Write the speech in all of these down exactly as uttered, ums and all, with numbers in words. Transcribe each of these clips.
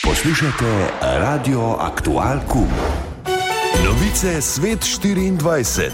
Poslušajte Radio Aktual Kum. Novice Svet štiriindvajset.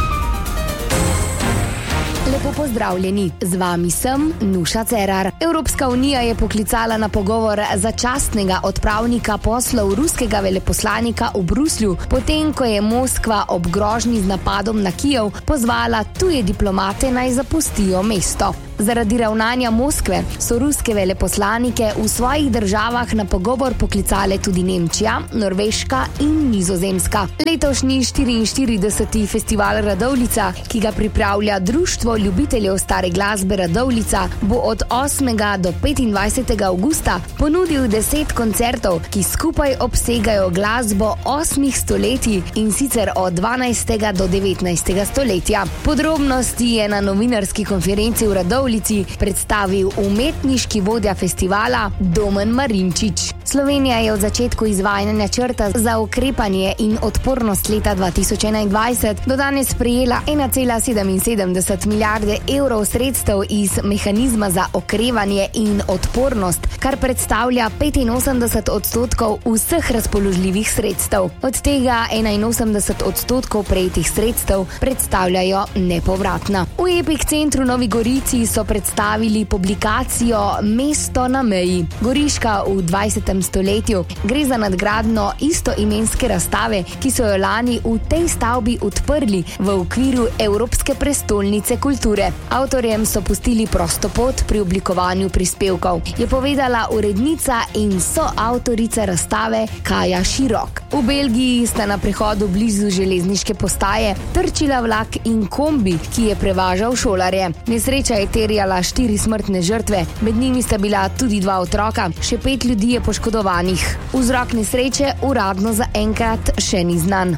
Lepo pozdravljeni, z vami sem Nuša Cerar. Evropska unija je poklicala na pogovor začasnega odpravnika poslov ruskega veleposlanika v Bruslju, potem ko je Moskva ob grožnji z napadom na Kijev pozvala tuje diplomate naj zapustijo mesto. Zaradi ravnanja Moskve so ruske veleposlanike v svojih državah na pogovor poklicale tudi Nemčija, Norveška in Nizozemska. Letošnji štiriinštirideseti festival Radovljica, ki ga pripravlja Društvo ljubiteljev stare glasbe Radovljica, bo od osmega do petindvajsetega avgusta ponudil deset koncertov, ki skupaj obsegajo glasbo osmih stoletij, in sicer od dvanajstega do devetnajstega stoletja. Podrobnosti je na novinarski konferenci v Radovljici predstavil umetniški vodja festivala Domen Marinčič. Slovenija je od začetku izvajanja načrta za ukrepanje in odpornost leta dva tisoč enaindvajset do danes prejela ena cela sedeminsedemdeset milijarde evrov sredstev iz mehanizma za okrevanje in odpornost, kar predstavlja petinosemdeset odstotkov vseh razpoložljivih sredstev. Od tega enainosemdeset odstotkov prejetih sredstev predstavljajo nepovratna. V Epik centru Novi Gorici so predstavili publikacijo Mesto na meji. Goriška v dvajsetem stoletju. Gre za nadgradnjo istoimenske razstave, ki so jo lani v tej stavbi odprli v okviru Evropske prestolnice kulture. Avtorjem so pustili prosto pot pri oblikovanju prispevkov, je povedala urednica in soavtorica razstave Kaja Širok. V Belgiji sta na prehodu blizu železniške postaje trčila vlak in kombi, ki je prevažal šolarje. Nesreča je terjala štiri smrtne žrtve, med njimi sta bila tudi dva otroka, še pet ljudi je poškodovanih. Vzrok nesreče uradno zaenkrat še ni znan.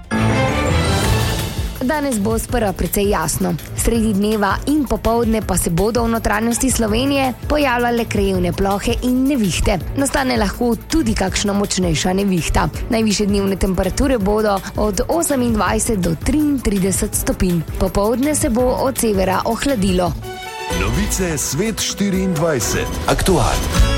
Danes bo sprva precej jasno. Sredi dneva in popoldne pa se bodo v notranjosti Slovenije pojavljale krajevne plohe in nevihte. Nastane lahko tudi kakšna močnejša nevihta. Najvišje dnevne temperature bodo od osemindvajset do triintrideset stopinj. Popoldne se bo od severa ohladilo. Novice Svet štiriindvajset. Aktual.